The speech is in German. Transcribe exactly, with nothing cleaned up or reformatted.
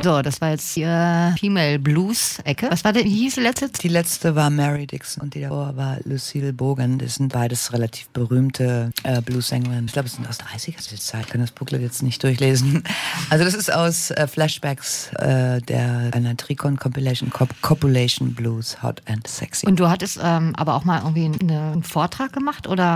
So, das war jetzt die äh, Female Blues-Ecke. Was war denn, wie hieß die letzte? Die letzte war Mary Dixon und die davor war Lucille Bogan. Das sind beides relativ berühmte äh, Blues-Sängerinnen. Ich glaube, es sind aus dreißiger Zeit. Ich kann das Booklet jetzt nicht durchlesen. Also das ist aus äh, Flashbacks äh, der einer Tricon Compilation Cop- Copulation Blues Hot and Sexy. Und du hattest ähm, aber auch mal irgendwie eine, einen Vortrag gemacht, oder?